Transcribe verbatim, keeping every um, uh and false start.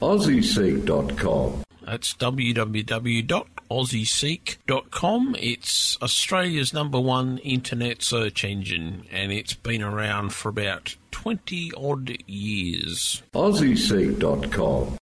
aussie seek dot com. That's w w w dot aussie seek dot com. It's Australia's number one internet search engine, and it's been around for about twenty odd years. aussie seek dot com.